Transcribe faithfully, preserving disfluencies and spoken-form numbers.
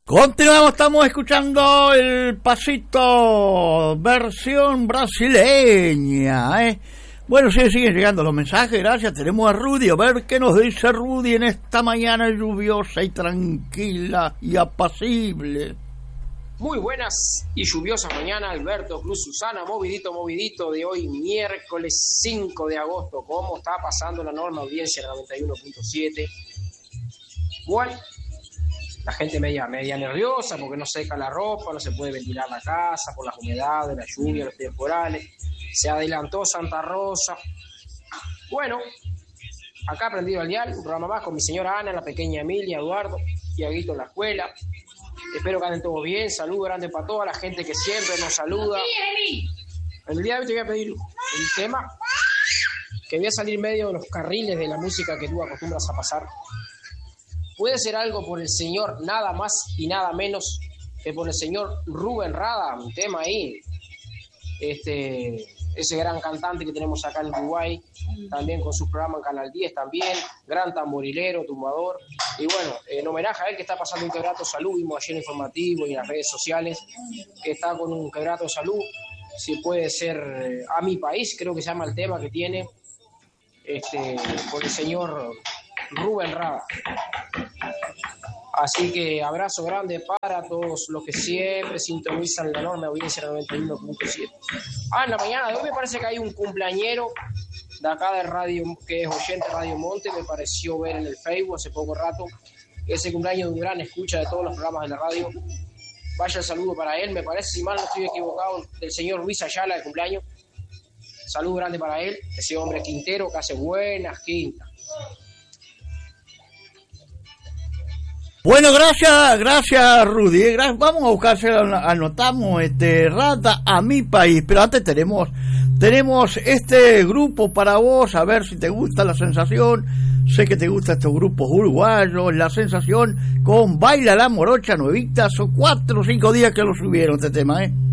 Continuamos, estamos escuchando el pasito versión brasileña, ¿eh? Bueno, sí, siguen llegando los mensajes, gracias. Tenemos a Rudy, a ver qué nos dice Rudy en esta mañana lluviosa y tranquila y apacible. Muy buenas y lluviosas mañana, Alberto, Cruz, Susana, movidito, movidito de hoy, miércoles cinco de agosto. ¿Cómo está pasando la norma audiencia noventa y uno punto siete? Bueno, la gente media, media nerviosa porque no seca la ropa, no se puede ventilar la casa por las humedades, la lluvia, los temporales. Se adelantó Santa Rosa. Bueno, acá prendido al dial, un programa más con mi señora Ana, la pequeña Emilia, Eduardo, Tiaguito en la escuela. Espero que anden todos bien. Saludo grande para toda la gente que siempre nos saluda. En el día de hoy te voy a pedir un tema que voy a salir medio de los carriles de la música que tú acostumbras a pasar. Puede ser algo por el señor nada más y nada menos que por el señor Rubén Rada, un tema ahí. Este, ese gran cantante que tenemos acá en Uruguay, también con su programa en Canal diez también, gran tamborilero, tumbador, y bueno, en homenaje a él que está pasando un quebrato de salud, vimos ayer en informativo y en las redes sociales, que está con un quebrato de salud, si puede ser eh, A Mi País, creo que se llama el tema que tiene, este, por el señor Rubén Rada. Así que abrazo grande para todos los que siempre sintonizan la enorme audiencia noventa y uno punto siete. Ah, en la mañana de hoy me parece que hay un cumpleañero de acá de Radio, que es oyente de Radio Monte, me pareció ver en el Facebook hace poco rato, ese cumpleaños de un gran escucha de todos los programas de la radio. Vaya el saludo para él, me parece, si mal no estoy equivocado, del señor Luis Ayala de cumpleaños. Saludo grande para él, ese hombre quintero que hace buenas quintas. Bueno, gracias, gracias Rudy. Vamos a buscarse, anotamos este Rata A Mi País, pero antes tenemos tenemos este grupo para vos, a ver si te gusta La Sensación. Sé que te gustan estos grupos uruguayos, La Sensación con Baila la Morocha, nuevita, son cuatro o cinco días que lo subieron este tema, ¿eh?